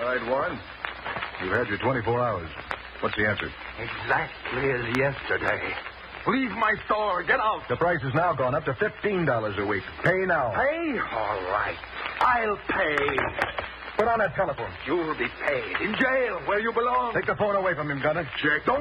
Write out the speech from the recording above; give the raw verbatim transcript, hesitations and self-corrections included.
All right, Warren. You've had your twenty-four hours. What's the answer? Exactly as yesterday. Leave my store. Get out. The price has now gone up to fifteen dollars a week. Pay now. Pay? All right. I'll pay. Put on that telephone. You'll be paid. In jail, where you belong. Take the phone away from him, Gunner. Check. Don't